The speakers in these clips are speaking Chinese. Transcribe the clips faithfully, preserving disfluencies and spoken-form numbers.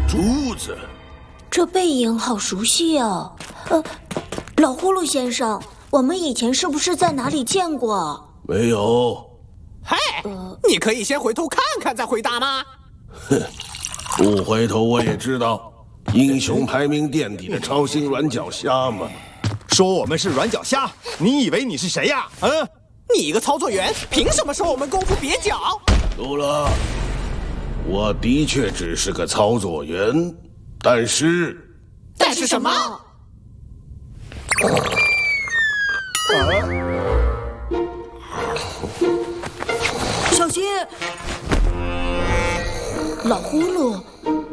珠子。 这背影好熟悉啊！呃，老呼噜先生，我们以前是不是在哪里见过？ 没有。 嘿，呃、你可以先回头看看再回答吗？ 哼，不回头我也知道，英雄排名垫底的超星软脚虾嘛。 说我们是软脚虾，你以为你是谁呀？嗯， 你一个操作员，凭什么说我们功夫蹩脚？ 够了，我的确只是个操作员，但是， 但是什么？啊！ 小心！老呼噜。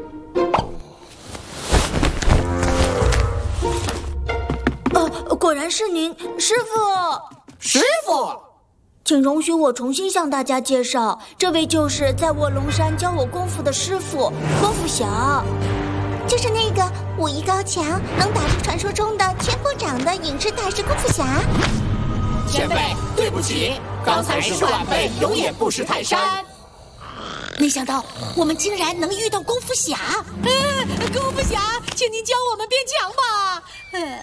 呃，果然是您，师傅。 师傅， 请容许我重新向大家介绍，这位就是在卧龙山教我功夫的师傅功夫侠， 就是那个武艺高强，能打出传说中的天赋掌的影视大师功夫侠。 前辈，对不起，刚才是晚辈有眼不识泰山。 没想到我们竟然能遇到功夫侠。 嗯，功夫侠，请您教我们变强吧。嗯。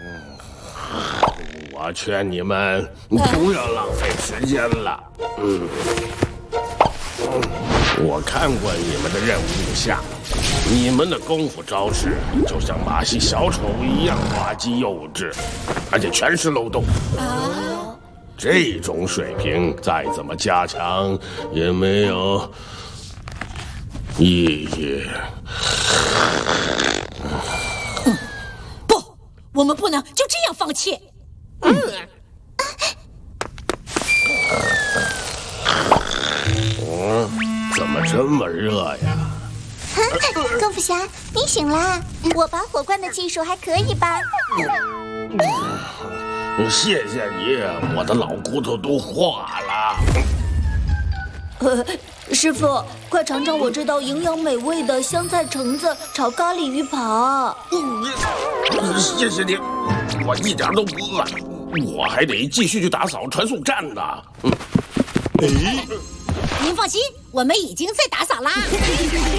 我劝你们不要浪费时间了。嗯，我看过你们的任务录像，你们的功夫招式就像马戏小丑一样滑稽幼稚，而且全是漏洞。啊！这种水平再怎么加强也没有意义。 嗯，不，我们不能就这样放弃。嗯， 嗯，怎么这么热呀？ 功夫侠，你醒啦！我拔火罐的技术还可以吧？ 嗯，谢谢你，我的老骨头都化了。 呃，师傅，快尝尝我这道营养美味的香菜橙子炒咖喱鱼扒。 嗯，谢谢你，我一点都不饿。我还得继续去打扫传送站呢。嗯， 您放心，我们已经在打扫啦。